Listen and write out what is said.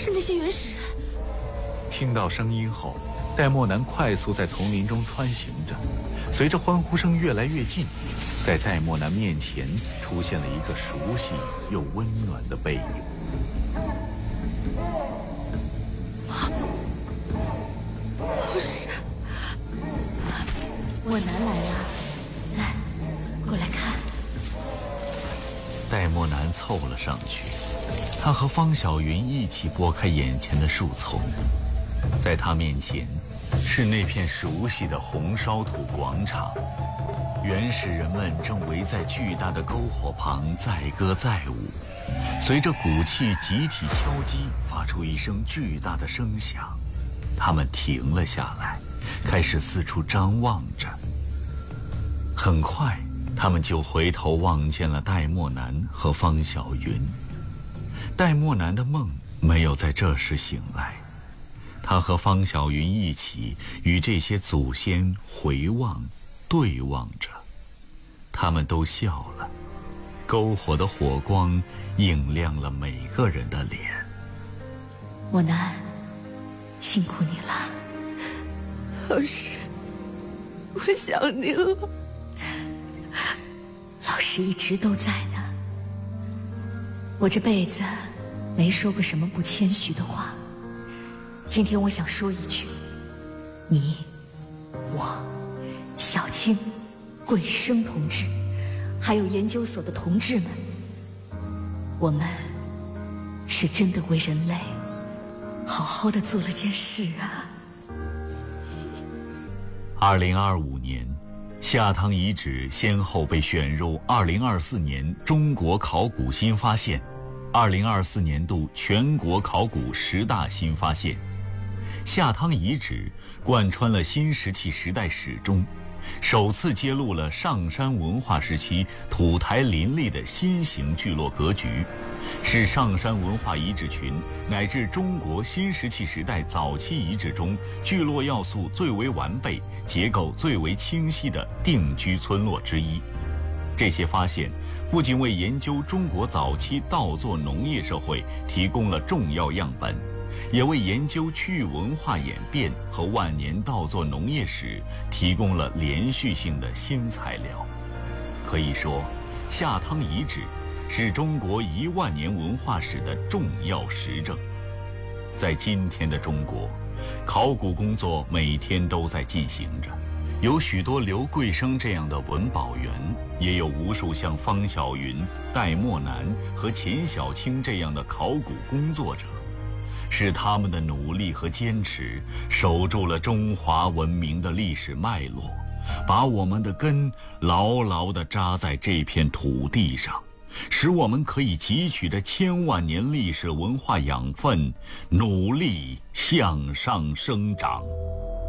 是那些原始人。 听到声音后，戴墨南快速在丛林中穿行着，随着欢呼声越来越近，在戴墨南面前出现了一个熟悉又温暖的背影。 老师，我南来了，来，过来看。 戴墨南凑了上去，他和方小云一起拨开眼前的树丛，在他面前是那片熟悉的红烧土广场，原始人们正围在巨大的篝火旁载歌载舞，随着鼓气集体敲击，发出一声巨大的声响。他们停了下来，开始四处张望着。很快，他们就回头望见了戴墨南和方小云。戴墨南的梦没有在这时醒来，他和方小云一起与这些祖先回望、对望着，他们都笑了。篝火的火光映亮了每个人的脸。 墨南，辛苦你了。老师，我想你了。老师一直都在呢。我这辈子没说过什么不谦虚的话，今天我想说一句，你、我、小青、桂生同志，还有研究所的同志们，我们是真的为人类好好的做了件事啊。 2025年，下汤遗址先后被选入2024年中国考古新发现、2024年度全国考古10大新发现。下汤遗址贯穿了新石器时代始终，首次揭露了上山文化时期土台林立的新型聚落格局，是上山文化遗址群乃至中国新石器时代早期遗址中聚落要素最为完备、结构最为清晰的定居村落之一。这些发现不仅为研究中国早期稻作农业社会提供了重要样本，也为研究区域文化演变和万年稻作农业史提供了连续性的新材料。可以说，下汤遗址是中国10000年文化史的重要实证。在今天的中国，考古工作每天都在进行着，有许多刘桂生这样的文保员，也有无数像方小云、戴墨南和钱小青这样的考古工作者。是他们的努力和坚持，守住了中华文明的历史脉络，把我们的根牢牢地扎在这片土地上，使我们可以汲取着千万年历史文化养分，努力向上生长。